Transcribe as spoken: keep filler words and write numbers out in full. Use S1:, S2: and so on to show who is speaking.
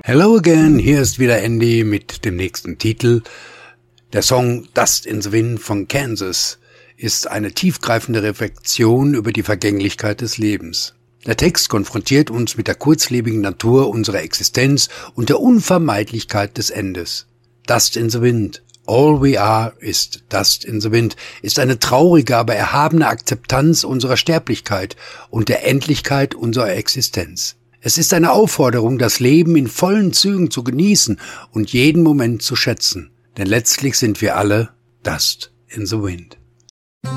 S1: Hello again, hier ist wieder Andy mit dem nächsten Titel. Der Song Dust in the Wind von Kansas ist eine tiefgreifende Reflexion über die Vergänglichkeit des Lebens. Der Text konfrontiert uns mit der kurzlebigen Natur unserer Existenz und der Unvermeidlichkeit des Endes. Dust in the Wind, all we are ist Dust in the Wind, ist eine traurige, aber erhabene Akzeptanz unserer Sterblichkeit und der Endlichkeit unserer Existenz. Es ist eine Aufforderung, das Leben in vollen Zügen zu genießen und jeden Moment zu schätzen. Denn letztlich sind wir alle Dust in the Wind.